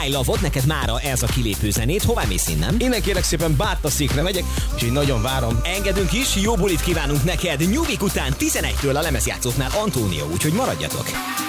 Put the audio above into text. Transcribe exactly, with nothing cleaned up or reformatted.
I Love-ot, neked mára ez a kilépő zenét, hová mész innen? Innen kérlek szépen Bártaszékre megyek, úgyhogy nagyon várom. Engedünk is, jó bulit kívánunk neked, New Week után tizenegytől a lemezjátszóknál Antónió, úgyhogy maradjatok!